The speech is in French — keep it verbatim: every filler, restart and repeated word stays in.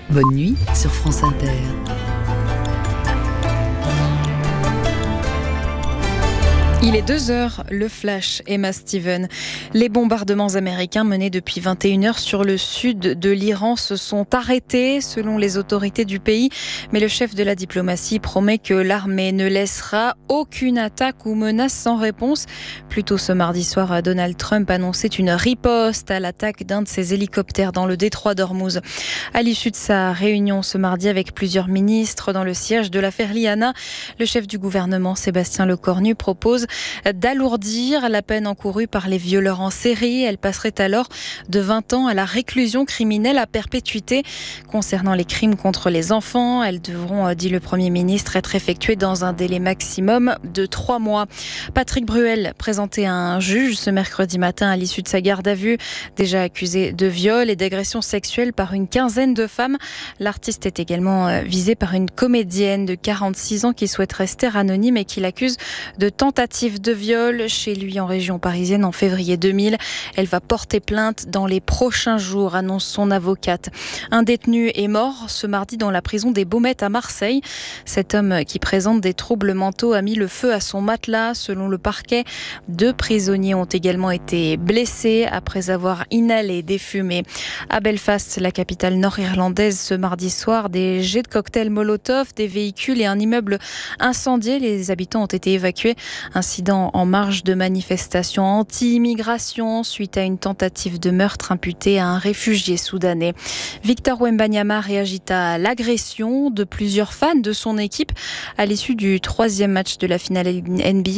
Bonne nuit sur France Inter. Il est deux heures, le flash, Emma Steven. Les bombardements américains menés depuis vingt et une heures sur le sud de l'Iran se sont arrêtés selon les autorités du pays. Mais le chef de la diplomatie promet que l'armée ne laissera aucune attaque ou menace sans réponse. Plus tôt ce mardi soir, Donald Trump annonçait une riposte à l'attaque d'un de ses hélicoptères dans le détroit d'Ormuz. À l'issue de sa réunion ce mardi avec plusieurs ministres dans le siège de l'affaire Liana, le chef du gouvernement, Sébastien Lecornu, propose d'alourdir la peine encourue par les violeurs en série. Elle passerait alors de vingt ans à la réclusion criminelle à perpétuité. Concernant les crimes contre les enfants, elles devront, dit le Premier ministre, être effectuées dans un délai maximum de trois mois. Patrick Bruel, présenté à un juge ce mercredi matin à l'issue de sa garde à vue, déjà accusé de viol et d'agression sexuelle par une quinzaine de femmes. L'artiste est également visé par une comédienne de quarante-six ans qui souhaite rester anonyme et qui l'accuse de tentative de viol chez lui en région parisienne en février deux mille. Elle va porter plainte dans les prochains jours, annonce son avocate. Un détenu est mort ce mardi dans la prison des Baumettes à Marseille. Cet homme qui présente des troubles mentaux a mis le feu à son matelas. Selon le parquet, deux prisonniers ont également été blessés après avoir inhalé des fumées. À Belfast, la capitale nord-irlandaise, ce mardi soir, des jets de cocktails Molotov, des véhicules et un immeuble incendié. Les habitants ont été évacués. Incident en marge de manifestations anti-immigration suite à une tentative de meurtre imputée à un réfugié soudanais. Victor Wembanyama réagit à l'agression de plusieurs fans de son équipe à l'issue du troisième match de la finale N B A.